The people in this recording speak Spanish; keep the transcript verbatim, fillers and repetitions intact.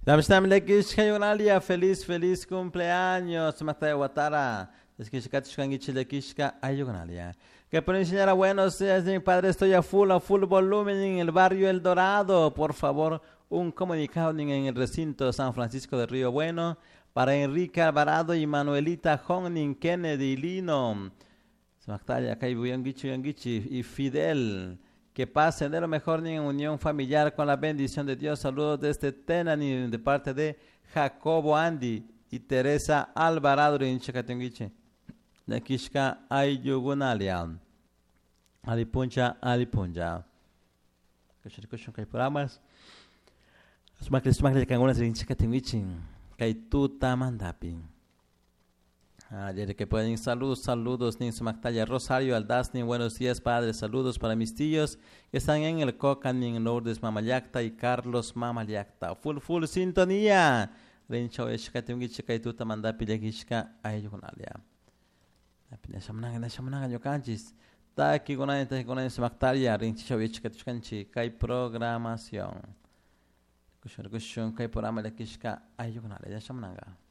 Damstam lekish kayonalia, feliz, feliz cumpleaños, Mataya Watara. Es que Shikatishkangichi lekishka ayonalia. Que por enseñar a buenos días, mi padre, estoy a full, a full volumen en el barrio El Dorado. Por favor, un comunicado en el recinto San Francisco de Río Bueno para Enrique Alvarado y Manuelita Honning Kennedy Lino. Smaktalia, Kaibuyangichi, Yangichi y Fidel. Que pasen de lo mejor en unión familiar con la bendición de Dios. Saludos desde Tenani de parte de Jacobo Andy y Teresa Alvarado en Chacatenguiche. De Kishka Ayugunalia. Alipuncha, Alipuncha. Kashikushun Kaipuramas. Smakle Smakle Kangunas en Chacatenguiche. Kaituta Mandapi. Ayer que pueden saludos, saludos, ni Sumactaya Rosario Aldaz, ni buenos días, padre, saludos para mis tíos que están en el Coca, ni en Lourdes Mamayacta y Carlos Mamayacta. Full, full sintonía. Rencho Eshkatungi Chikaituta Mandapi de Gishka Ayunalia. Nashamanga, Nashamanga, Yokanchis. Taki Gonanta, Gonan Sumactaria, Rencho Eshkatukanchi, Kai programación. Kushun, Kushun, Kai Porama de Gishka Ayunalia, Yashamanga.